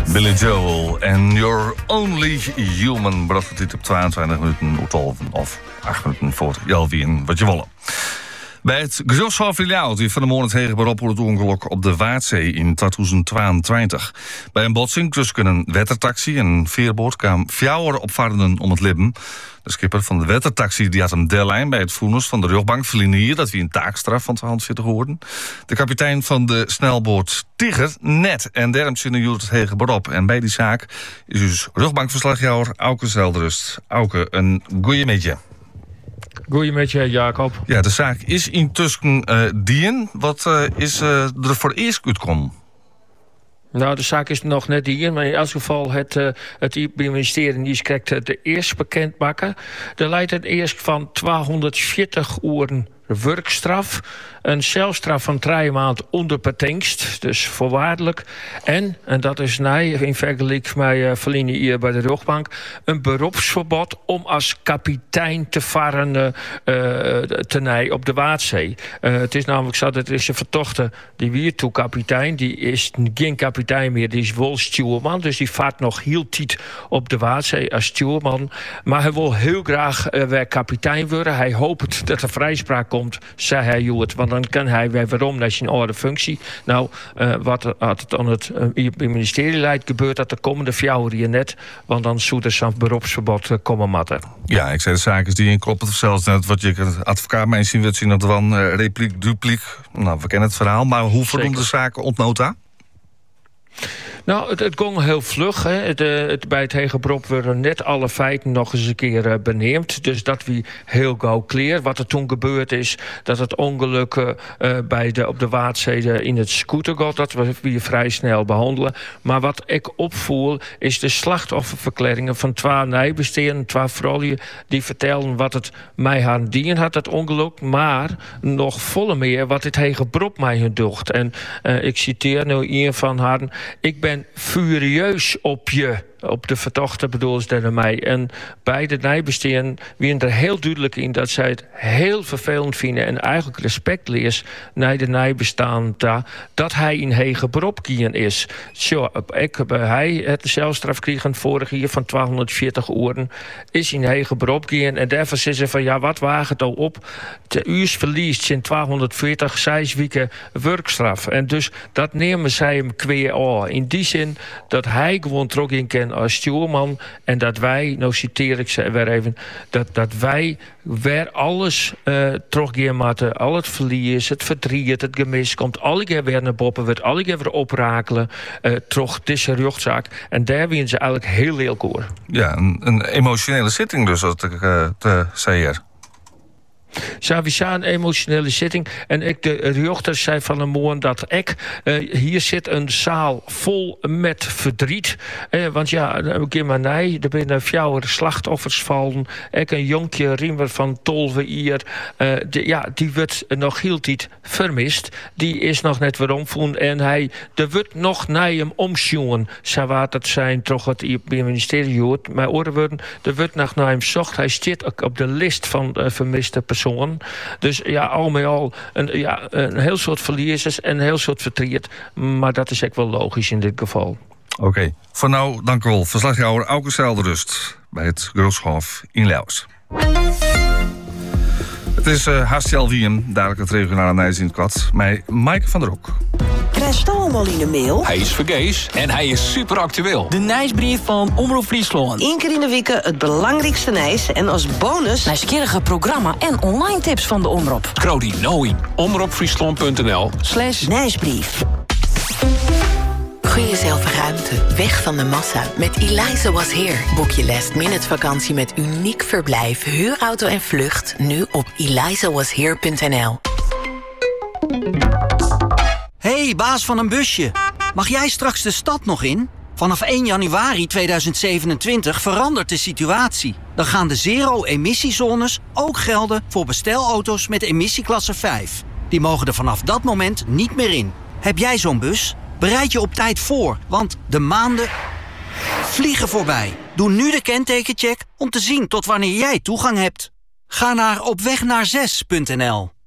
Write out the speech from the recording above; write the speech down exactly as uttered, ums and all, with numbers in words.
Billy Joel en You're Only Human. Bracht het op tweeëntwintig minuten op twaalf of acht minuten voor Jelvi en wat je willen. Bij het Groshof in Ljouwert van de morgen tegen beroep het ongeluk op de Waardzee in tweeduizend tweeëntwintig. Bij een botsing tussen een wettertaxi en een veerboot kwamen vier opvarenden om het leven. De skipper van de wettertaxi die had een deadline bij het vonnis van de rugbank verliezen hier dat we een taakstraf van tweehonderdveertig hoorden. De kapitein van de snelboot Tiger net en daarom zitten het hege beroep. En bij die zaak is dus rugbankverslagjouwer Auke Zelderust. Auke, een goeie beetje. Goeie met je, Jacob. Ja, de zaak is intussen uh, dien. Wat uh, is uh, er voor eerst uitgekomen? Nou, de zaak is nog net hier, maar in elk geval het, uh, het ministerie die krijgt de eerst bekend maken. Er leidt het eerst van tweehonderdveertig uur werkstraf, een celstraf van drie maanden onderbetingst, dus voorwaardelijk. En, en dat is nee, in vergelijking met uh, verliezen hier bij de rugbank, een beroepsverbod om als kapitein te varen uh, te nee op de Waardzee. Uh, het is namelijk zo dat er is een vertochte die weer toe kapitein, die is geen kapitein meer, die is wel stuurman, dus die vaart nog heel tijd op de Waardzee als stuurman. Maar hij wil heel graag uh, weer kapitein worden. Hij hoopt dat er vrijspraak komt. Komt, zei hij Joert, want dan kan hij weer waarom naar zijn oude functie. Nou, uh, wat had het aan het uh, ministerie leidt, gebeurt dat de komende vier hier net, want dan zou er zo'n beroepsverbod uh, komen matten. Ja, ik zei de zaken die in kloppen, zelfs net wat je advocaat mij zien wilt zien dat er dan uh, repliek, dupliek. Nou, we kennen het verhaal, maar hoe verdoen de zaken ontnota? Nou, het, het ging heel vlug. Hè. Het, het, bij het hege beroep werden net alle feiten nog eens een keer uh, beneemd. Dus dat wie heel gauw clear. Wat er toen gebeurd is, dat het ongeluk uh, bij de, op de Waardzee in het scooter gaat. Dat we weer vrij snel behandelen. Maar wat ik opvoel, is de slachtofferverklaringen van twee nijbesteden, twee vrouwen die vertellen wat het mij haar dien had, het ongeluk. Maar nog volle meer wat het hege beroep mij hun docht. En uh, ik citeer nu een van haar. Ik ben furieus op je, op de vertochte bedoel ze naar mij. En beide nijbesteden waren er heel duidelijk in dat zij het heel vervelend vinden en eigenlijk respect lees naar de nijbestaan dat hij in hege beroep gingen is. Zo, ik heb hij het celstraf kregen vorig jaar van tweehonderdveertig uren is in hege beroep gingen en daarvoor zeggen ze van ja, wat wagen het al op? De uurs verliest in tweehonderdveertig zes weken werkstraf. En dus dat nemen zij hem kweer aan. In die zin dat hij gewoon trok in kan als stuurman en dat wij, nou citeer ik ze weer even, dat, dat wij weer alles uh, teruggaan moeten, al het verlies, het verdriet, het gemis, komt alle keer weer naar boven, wordt alle keer weer oprakelen, uh, terug deze rechtszaak. En daar winnen ze eigenlijk heel heel koor. Ja, een, een emotionele zitting dus, wat ik uh, te zeggen. Sowieso een emotionele zitting. En ik, de rechter zei van een morgen dat ik... Uh, hier zit een zaal vol met verdriet. Uh, want ja, een keer maar nee. Er zijn vier slachtoffers vallen. Ik een jonkje Riemer van tolve hier. Uh, de, ja, die wordt nog heel tijd vermist. Die is nog net weer omgevonden. En hij, er wordt nog naar hem omsjongen. Zou wat het zijn, toch het ministerie hoort. Maar oren worden, er wordt nog naar hem zocht. Hij zit ook op de lijst van uh, vermiste personen. Dus ja, al met al een, ja, een heel soort verliezers en een heel soort verdriet. Maar dat is echt wel logisch in dit geval. Oké, okay. Voor nou, dank u wel. Verslagjouwer Auke Zelderust bij het Groshof in Ljouwert. Het is uh, Hastial Wiem, dadelijk het regionale nieuws in het kwad. Met Maaike van der Hoek. Krijg je allemaal in de mail? Hij is vergees en hij is super actueel. De nieuwsbrief van Omroep Friesland. Eén keer in de week het belangrijkste nieuws. En als bonus... nieuwsgierige programma en online tips van de Omroep. Krodi Noi. omroepfriesland punt n l Slash nieuwsbrief. Gun jezelf ruimte, weg van de massa. Met Eliza Was Here boek je last minute vakantie met uniek verblijf, huurauto en vlucht. Nu op eliza was here punt n l. Hey, baas van een busje. Mag jij straks de stad nog in? Vanaf één januari tweeduizend zevenentwintig verandert de situatie. Dan gaan de zero-emissiezones ook gelden voor bestelauto's met emissieklasse vijf. Die mogen er vanaf dat moment niet meer in. Heb jij zo'n bus? Bereid je op tijd voor, want de maanden vliegen voorbij. Doe nu de kentekencheck om te zien tot wanneer jij toegang hebt. Ga naar opwegnaar zes punt n l.